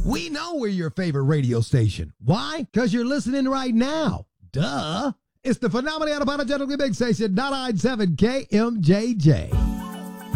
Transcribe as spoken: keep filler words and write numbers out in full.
We know we're your favorite radio station. Why? Because you're listening right now. Duh. It's the phenomenal unapologetically big station, ninety-nine point seven K M J J.